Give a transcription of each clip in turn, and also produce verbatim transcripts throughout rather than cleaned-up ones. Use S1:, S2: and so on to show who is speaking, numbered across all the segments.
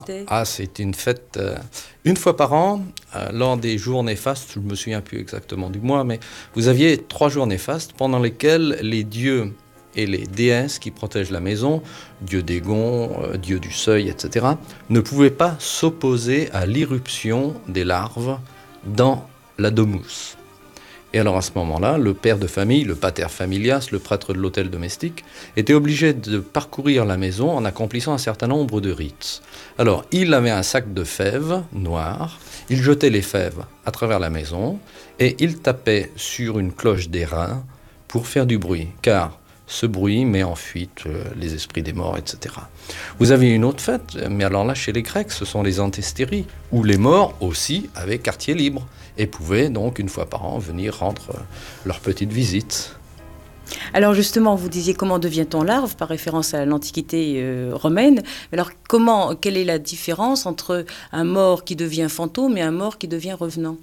S1: Ah, c'est une fête euh, une fois par an, euh, lors des jours néfastes, je ne me souviens plus exactement du mois, mais vous aviez trois jours néfastes pendant lesquels les dieux et les déesses qui protègent la maison, dieu des gonds, euh, dieu du seuil, et cetera, ne pouvaient pas s'opposer à l'irruption des larves dans la domus. Et alors à ce moment-là, le père de famille, le pater familias, le prêtre de l'hôtel domestique, était obligé de parcourir la maison en accomplissant un certain nombre de rites. Alors, il avait un sac de fèves noires, il jetait les fèves à travers la maison et il tapait sur une cloche d'airain pour faire du bruit, car ce bruit met en fuite euh, les esprits des morts, et cetera. Vous avez une autre fête, mais alors là, chez les Grecs, ce sont les anthestéries, où les morts aussi avaient quartier libre et pouvaient donc, une fois par an, venir rendre euh, leur petite visite.
S2: Alors justement, vous disiez comment devient-on larve, par référence à l'Antiquité euh, romaine. Alors comment, quelle est la différence entre un mort qui devient fantôme et un mort qui devient revenant?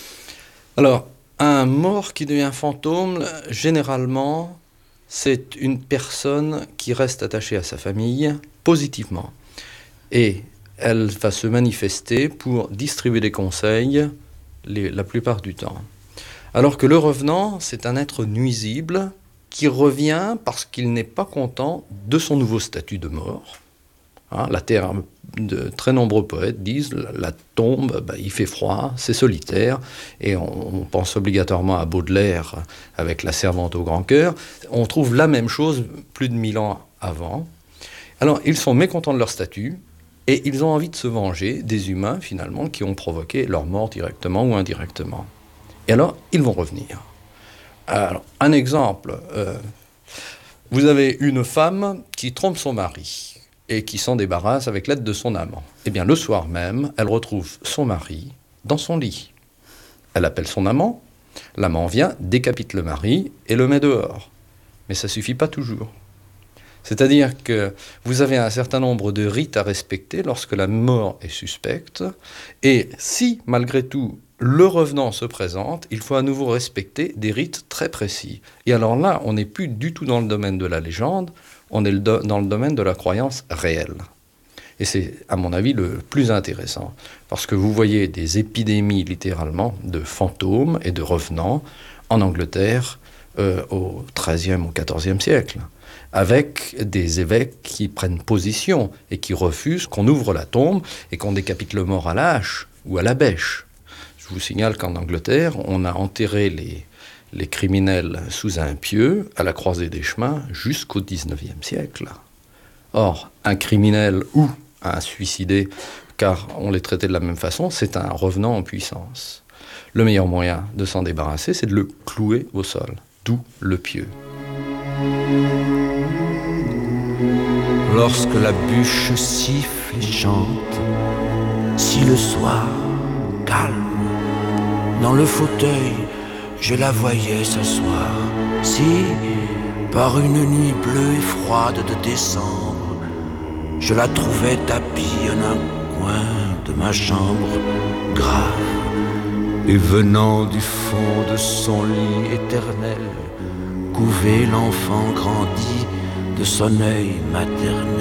S1: Alors, un mort qui devient fantôme, généralement, c'est une personne qui reste attachée à sa famille positivement. Et elle va se manifester pour distribuer des conseils les, la plupart du temps. Alors que le revenant, c'est un être nuisible qui revient parce qu'il n'est pas content de son nouveau statut de mort. Hein, la terre, de très nombreux poètes disent la, la tombe, bah, il fait froid, c'est solitaire, et on, on pense obligatoirement à Baudelaire avec La Servante au grand cœur. On trouve la même chose plus de mille ans avant. Alors, ils sont mécontents de leur statut, et ils ont envie de se venger des humains, finalement, qui ont provoqué leur mort directement ou indirectement. Et alors, ils vont revenir. Alors, un exemple, euh, vous avez une femme qui trompe son mari et qui s'en débarrasse avec l'aide de son amant. Eh bien, le soir même, elle retrouve son mari dans son lit. Elle appelle son amant, l'amant vient, décapite le mari et le met dehors. Mais ça ne suffit pas toujours. C'est-à-dire que vous avez un certain nombre de rites à respecter lorsque la mort est suspecte, et si, malgré tout, le revenant se présente, il faut à nouveau respecter des rites très précis. Et alors là, on n'est plus du tout dans le domaine de la légende, on est dans le domaine de la croyance réelle. Et c'est, à mon avis, le plus intéressant, parce que vous voyez des épidémies, littéralement, de fantômes et de revenants en Angleterre euh, au treizième ou quatorzième siècle, avec des évêques qui prennent position et qui refusent qu'on ouvre la tombe et qu'on décapite le mort à la hache ou à la bêche. Je vous signale qu'en Angleterre, on a enterré les, les criminels sous un pieu à la croisée des chemins jusqu'au dix-neuvième siècle. Or, un criminel ou un suicidé, car on les traitait de la même façon, c'est un revenant en puissance. Le meilleur moyen de s'en débarrasser, c'est de le clouer au sol, d'où le pieu.
S3: Lorsque la bûche siffle et chante, si le soir calme, dans le fauteuil, je la voyais s'asseoir. Si, par une nuit bleue et froide de décembre, je la trouvais tapie en un coin de ma chambre, grave, et venant du fond de son lit éternel, couver l'enfant grandi de son œil maternel.